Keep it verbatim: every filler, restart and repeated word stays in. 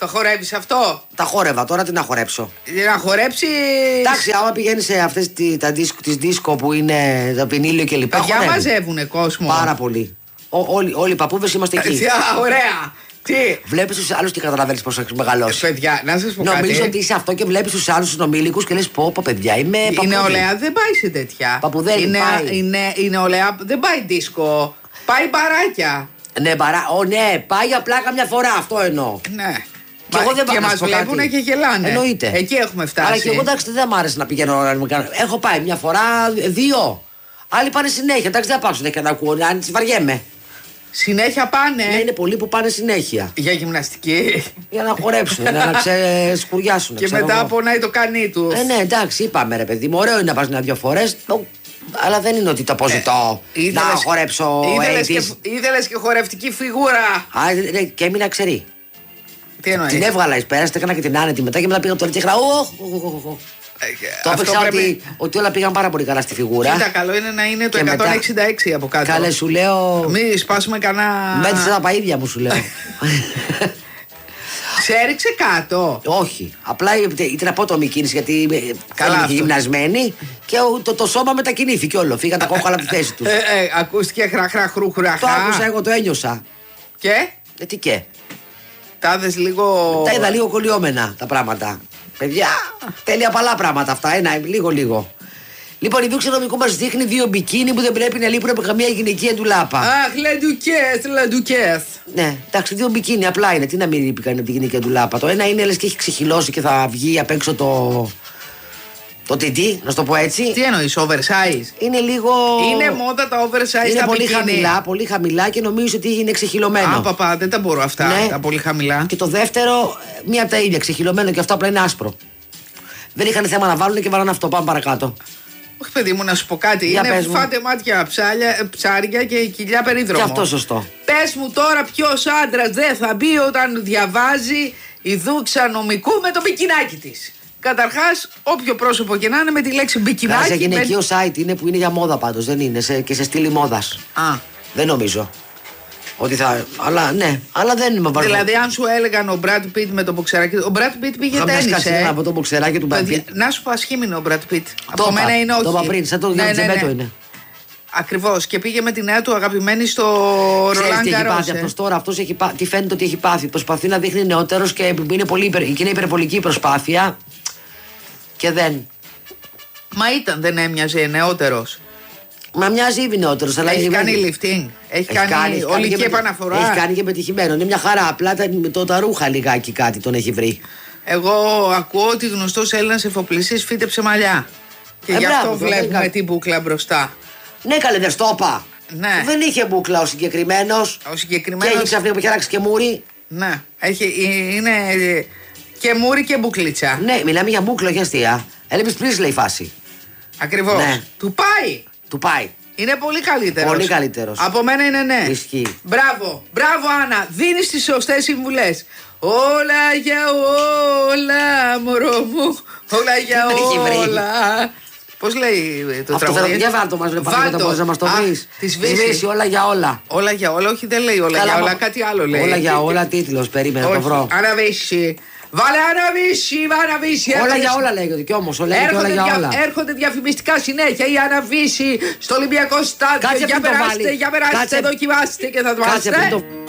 Το χορεύεις αυτό? Τα χόρευα, τώρα τι να χορέψω. Να χορέψει. Εντάξει, άμα πηγαίνει σε αυτές τις δίσκο που είναι το πινίλιο και λοιπά. Παιδιά μαζεύουνε κόσμο. Πάρα πολύ. Ό, όλοι, όλοι οι παππούδες είμαστε εκεί. Ωραία. Τι. Βλέπεις τους άλλους και καταλαβαίνεις πώς έχεις μεγαλώσει. Ε, παιδιά, να σας πω κάτι. Νομίζω ότι είσαι αυτό και βλέπεις τους άλλους τους νομίλικους και λες πω, πω παιδιά, είμαι παππούδη. Η νεολαία δεν πάει σε τέτοια. Παππουδέλη πάει. Η νεολαία δεν πάει δίσκο. Πάει μπαράκια. Ναι, παρά, ο, ναι, πάει απλά καμιά φορά, αυτό εννοώ. Ναι. Και, εγώ δεν και μας βλέπουν και γελάνε. Εννοείται. Εκεί έχουμε φτάσει. Αλλά και εγώ εντάξει δεν μ' άρεσε να πηγαίνω. Έχω πάει μια φορά, δύο. Άλλοι πάνε συνέχεια. Εντάξει δεν θα πάω συνέχεια να ακούω, αν τις βαριέμαι. Συνέχεια πάνε. Ναι, είναι πολλοί που πάνε συνέχεια. Για γυμναστική. Για να χορέψουν, να ξεσκουριάσουν. Και μετά εγώ. Πονάει το κανί του. Ε, ναι, εντάξει, είπαμε ρε παιδί μου, ωραίο είναι να πας μια-δυο φορές. Αλλά δεν είναι ότι το αποζητώ ε, να χορέψω. Ήθελες και χορευτική φιγούρα. Α, ναι, και έμεινα ξερή. Τι εννοείς? Την έβγαλα εις πέρας, έκανα και την άνετη μετά και μετά πήγα από το λεπτή χρα. Το έπαιξα πρέπει... ότι, ότι όλα πήγαν πάρα πολύ καλά στη φιγούρα. Κοίτα, καλό είναι να είναι το και εκατόν εξήντα έξι μετά... από κάτω. Καλέ, σου λέω. Μη σπάσουμε κανένα. Μέτρησα τα παΐδια μου, σου λέω. Σε έριξε κάτω. Όχι. Απλά ήταν απότομη κίνηση γιατί καλά ήταν γυμνασμένη και το, το σώμα μετακινήθηκε όλο. Φύγαν τα κόκκαλα από τη θέση του. Ε, ε, ακούστηκε χραχ, χρου, χραχ. Το άκουσα, εγώ το ένιωσα. Και? Ε, τι και. Τα είδες λίγο. Τα είδα λίγο κολλιόμενα τα πράγματα. Παιδιά, τέλεια παλά πράγματα αυτά. Ένα, λίγο λίγο. Λοιπόν, η δούξα νομικού μας δείχνει δύο μπικίνι που δεν πρέπει να λείπουν από καμία γυναικεία ντουλάπα. Αχ, λεντουκέθ, λεντουκέθ. Ναι, εντάξει, δύο μπικίνι απλά είναι. Τι να μην λείπει κανένα από τη γυναικεία ντουλάπα. Το ένα είναι λες και έχει ξεχυλώσει και θα βγει απ' έξω το. Το τιντί, να σου το πω έτσι. Τι εννοείς, oversize? Είναι λίγο. Είναι μόδα τα oversize. Είναι τα πολύ μπικίνι. χαμηλά, πολύ χαμηλά και νομίζω ότι είναι ξεχυλωμένο. Α, παπά, δεν τα μπορώ αυτά. Ναι. Τα πολύ χαμηλά. Και το δεύτερο, μία από τα ίδια, ξεχυλωμένο και αυτό απλά είναι άσπρο. Δεν είχαν θέμα να βάλουν και βάλουν αυτό. Πάμε παρακάτω. Όχι, παιδί μου, να σου πω κάτι. Για είναι φάτε μάτια ψάλια, ψάρια και κοιλιά περίδρομο. Και αυτό σωστό. Πες μου τώρα ποιος άντρας δεν θα μπει όταν διαβάζει η δούξα νομικού με το μπικινάκι της. Καταρχάς, όποιο πρόσωπο και να είναι με τη λέξη μπικινάκι. Σε γυναικείο με... site είναι που είναι για μόδα πάντως, δεν είναι σε, και σε στήλη μόδας. Α. Δεν νομίζω. Ότι θα. Αλλά ναι, αλλά δεν είμαι βαρύ. Δηλαδή, αν σου έλεγαν ο Μπραντ Πιτ με το μποξεράκι. Ο Μπραντ Πιτ πήγε τένις. Ε. Από το μποξεράκι του Μπραντ Πιτ. Να σου πω ασχήμινο ο Μπραντ Πιτ. Από μένα είναι όχι. Το είπα πριν, σαν το ναι, ναι, ναι. είναι. Ακριβώς. Και πήγε με τη νέα του αγαπημένη στο Ρολάν Γκαρός. Αυτός τώρα, αυτός έχει πάθει. Τι φαίνεται ότι έχει πάθει. Προσπαθεί να δείχνει νεότερος και είναι πολύ υπερ, και είναι υπερβολική προσπάθεια. Και δεν. Μα ήταν, δεν έμοιαζε νεότερος. Μα μοιάζει ήδη νεότερος. Έχει αλλά κάνει lifting. Έχει, έχει κάνει ολική επαναφορά. Έχει κάνει και πετυχημένο. Είναι μια χαρά. Απλά το, τα ρούχα λιγάκι κάτι τον έχει βρει. Εγώ ακούω ότι γνωστός Έλληνας εφοπλιστής φύτεψε μαλλιά. Και ε, γι' αυτό μπράβο, βλέπουμε δεν... την μπούκλα μπροστά. Ναι, καλέ, δεν στο είπα. Ναι. Δεν είχε μπούκλα ο συγκεκριμένος. Ο συγκεκριμένος. Και έχει ξαφνικά που έχει αλλάξει και μούρι. Ναι, έχει, είναι και μούρι και μπουκλίτσα. Ναι, μιλάμε για μπούκλα, όχι αστεία. Έλειπες πριν λέει η φάση. Ακριβώς. Ναι. Του πάει. Του πάει. Είναι πολύ καλύτερος. Πολύ καλύτερος. Από μένα είναι ναι. Ισχύει. Μπράβο, μπράβο Άννα. Δίνεις τις σωστές συμβουλές. Όλα για όλα, μωρό μου. Όλα για όλα. Πώς λέει το τραγούδι? Για βάλτο μας, μπορείς να μας το βρεις. Τη σβήσει, όλα για όλα. Όλα για όλα, όχι δεν λέει όλα Καλά, για όλα, κάτι άλλο λέει. Όλα για όλα, τίτλος, περίμενα να το βρω. Αναβήσει. Βάλε αναβήσει, αναβήσει. Όλα για όλα λέγεται κι όμως, όλα για όλα. Έρχονται διαφημιστικά συνέχεια η αναβήσει στο Ολυμπιακό Στάδιο. Για περάστε, για περάστε, δοκιμάστε και θα το